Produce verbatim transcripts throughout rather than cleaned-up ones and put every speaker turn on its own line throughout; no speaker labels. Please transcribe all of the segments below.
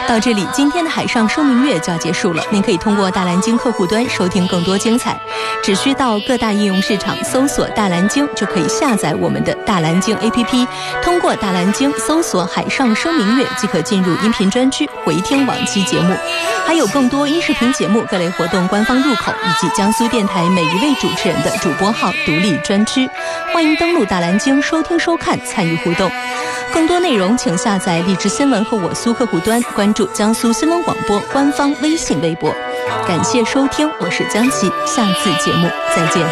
到这里，今天的海上说明月就要结束了。您可以通过大蓝鲸客户端收听更多精彩，只需到各大应用市场搜索大蓝鲸，就可以下载我们的大蓝鲸 A P P， 通过大蓝鲸搜索海上说明月即可进入音频专区回听往期节目，还有更多音视频节目、各类活动官方入口，以及江苏电台每一位主持人的主播号独立专区。欢迎登录大蓝鲸收听收看，参与互动。更多内容请下载荔枝新闻和我苏客户端，关注江苏新闻广播官方微信微博。感谢收听，我是江琪，下次节目再见。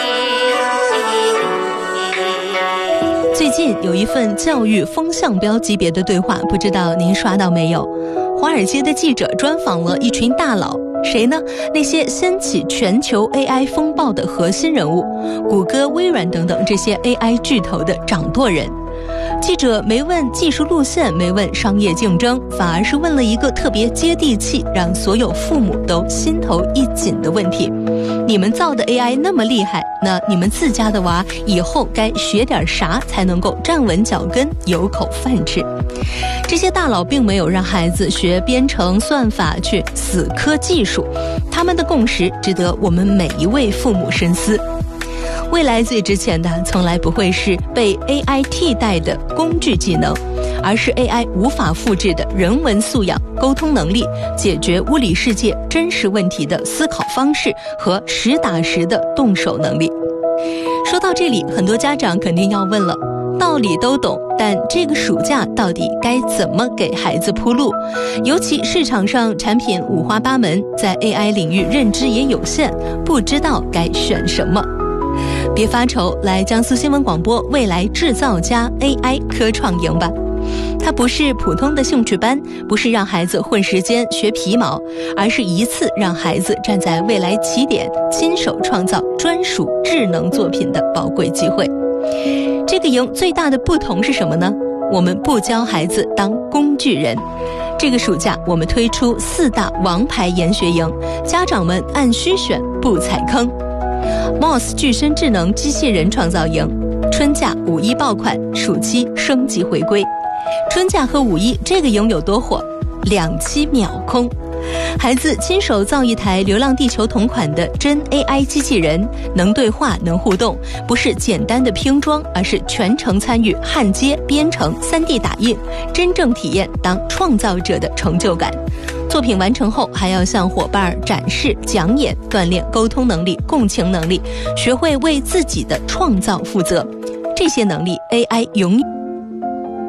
最近有一份教育风向标级别的对话，不知道您刷到没有？华尔街的记者专访了一群大佬，谁呢？那些掀起全球 A I 风暴的核心人物，谷歌、微软等等这些 A I 巨头的掌舵人。记者没问技术路线，没问商业竞争，反而是问了一个特别接地气，让所有父母都心头一紧的问题：你们造的 A I 那么厉害，那你们自家的娃以后该学点啥才能够站稳脚跟，有口饭吃？这些大佬并没有让孩子学编程算法去死磕技术，他们的共识值得我们每一位父母深思。未来最值钱的从来不会是被 A I 替代的工具技能，而是 A I 无法复制的人文素养、沟通能力、解决物理世界真实问题的思考方式和实打实的动手能力。说到这里，很多家长肯定要问了，道理都懂，但这个暑假到底该怎么给孩子铺路？尤其市场上产品五花八门，在 A I 领域认知也有限，不知道该选什么。别发愁，来江苏新闻广播未来制造家 A I 科创营吧。它不是普通的兴趣班，不是让孩子混时间学皮毛，而是一次让孩子站在未来起点，亲手创造专属智能作品的宝贵机会。这个营最大的不同是什么呢？我们不教孩子当工具人。这个暑假我们推出四大王牌研学营，家长们按需选，不踩坑。M O S 具身智能机器人创造营，春假五一爆款，暑期升级回归。春假和五一这个营有多火？两期秒空。孩子亲手造一台流浪地球同款的真 A I 机器人，能对话能互动，不是简单的拼装，而是全程参与焊接、编程、三 D 打印，真正体验当创造者的成就感。作品完成后还要向伙伴展示讲演，锻炼沟通能力、共情能力，学会为自己的创造负责。这些能力 A I 永远